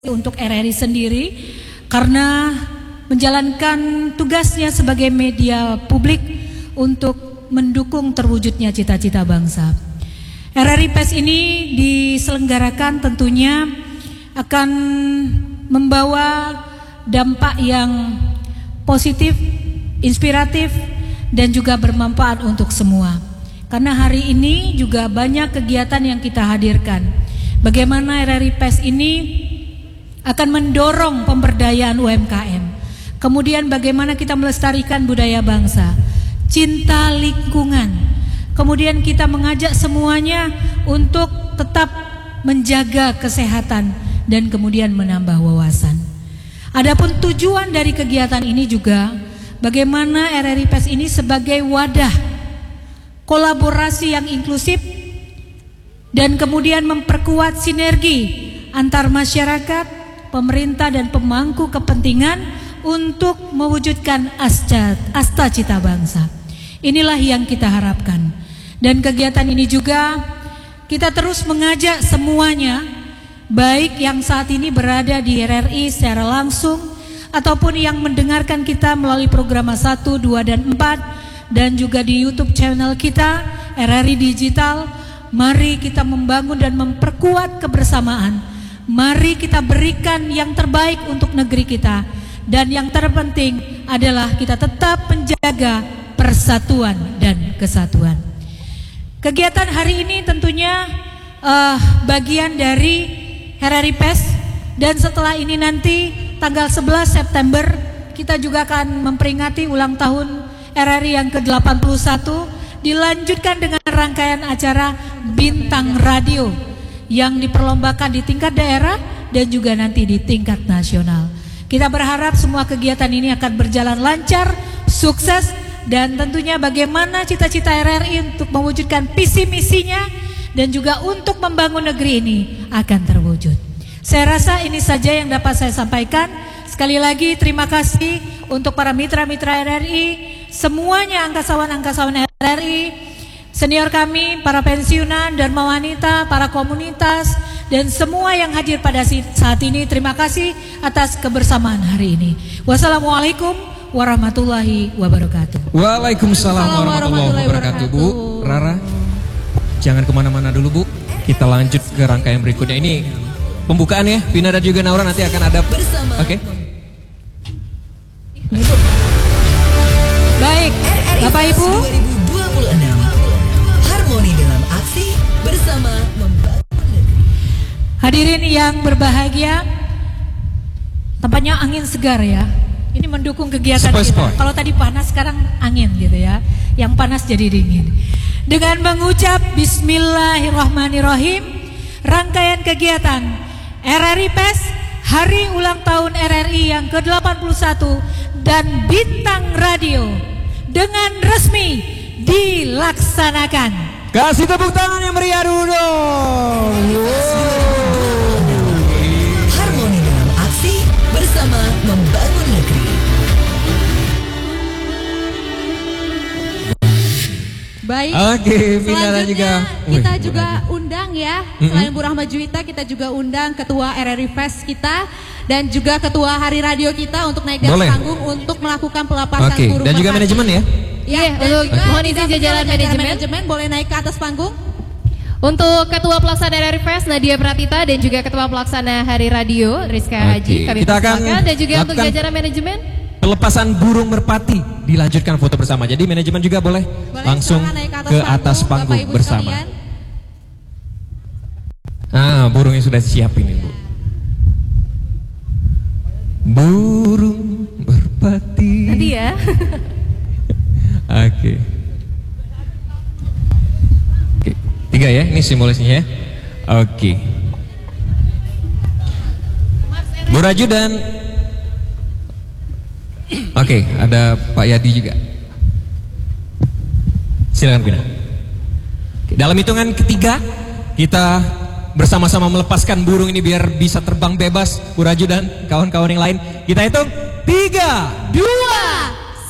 untuk RRI sendiri karena menjalankan tugasnya sebagai media publik untuk mendukung terwujudnya cita-cita bangsa. RRI PES ini diselenggarakan tentunya akan membawa dampak yang positif, inspiratif, dan juga bermanfaat untuk semua. Karena hari ini juga banyak kegiatan yang kita hadirkan. Bagaimana RRI PES ini akan mendorong pemberdayaan UMKM. Kemudian bagaimana kita melestarikan budaya bangsa, cinta lingkungan. Kemudian kita mengajak semuanya untuk tetap menjaga kesehatan dan kemudian menambah wawasan. Adapun tujuan dari kegiatan ini juga bagaimana RRI PES ini sebagai wadah kolaborasi yang inklusif dan kemudian memperkuat sinergi antar masyarakat, pemerintah dan pemangku kepentingan untuk mewujudkan asta cita bangsa. Inilah yang kita harapkan. Dan kegiatan ini juga kita terus mengajak semuanya, baik yang saat ini berada di RRI secara langsung ataupun yang mendengarkan kita melalui program 1, 2, dan 4 dan juga di YouTube channel kita RRI Digital. Mari kita membangun dan memperkuat kebersamaan. Mari kita berikan yang terbaik untuk negeri kita. Dan yang terpenting adalah kita tetap menjaga persatuan dan kesatuan. Kegiatan hari ini tentunya bagian dari RRI PES. Dan setelah ini nanti tanggal 11 September kita juga akan memperingati ulang tahun RRI yang ke-81. Dilanjutkan dengan rangkaian acara Bintang Radio yang diperlombakan di tingkat daerah dan juga nanti di tingkat nasional. Kita berharap semua kegiatan ini akan berjalan lancar, sukses, dan tentunya bagaimana cita-cita RRI untuk mewujudkan visi misinya dan juga untuk membangun negeri ini akan terwujud. Saya rasa ini saja yang dapat saya sampaikan. Sekali lagi terima kasih untuk para mitra-mitra RRI, semuanya angkasawan-angkasawan RRI, senior kami, para pensiunan, dharma wanita, para komunitas, dan semua yang hadir pada saat ini. Terima kasih atas kebersamaan hari ini. Wassalamualaikum warahmatullahi wabarakatuh. Waalaikumsalam warahmatullahi wabarakatuh. Bu Rara, jangan kemana-mana dulu Bu. Kita lanjut ke rangkaian berikutnya. Ini pembukaan ya, Vina dan juga Naura nanti akan ada. Oke. Baik, Bapak Ibu. 2026 Harmoni dalam aksi bersama membangun negeri. Hadirin yang berbahagia, tampaknya angin segar ya. Ini mendukung kegiatan kita. Kalau tadi panas, sekarang angin gitu ya. Yang panas jadi dingin. Dengan mengucap Bismillahirrahmanirrahim, rangkaian kegiatan RRI PES Hari Ulang Tahun RRI yang ke-81 dan Bintang Radio dengan resmi dilaksanakan. Kasih tepuk tangan yang meriah dulu dong. Harmoni dalam aksi bersama membangun negeri. Baik. Oke, Vina dan juga kita juga undang ya. Selain Bu Rahma Juwita, kita juga undang Ketua RRI PES kita dan juga Ketua Hari Radio kita untuk naik di atas panggung untuk melakukan pelepasan burung dan juga manajemen ya. Iya, untuk mohon izin jajaran manajemen boleh naik ke atas panggung. Untuk Ketua Pelaksana RRI PES Nadia Pratita dan juga Ketua Pelaksana Hari Radio Rizka Haji kami persilakan, dan juga untuk jajaran manajemen pelepasan burung merpati dilanjutkan foto bersama. Jadi manajemen juga boleh langsung ke atas panggung bersama. Nah, burungnya sudah siap ini Bu. Burung merpati. Nanti ya. Oke. Oke, 3 ya, ini simulasinya ya. Oke. Bu Raju dan Oke, ada Pak Yadi juga. Silakan Pina. Dalam hitungan ketiga, kita bersama-sama melepaskan burung ini biar bisa terbang bebas. Bu Raju dan kawan-kawan yang lain. Kita hitung 3, 2,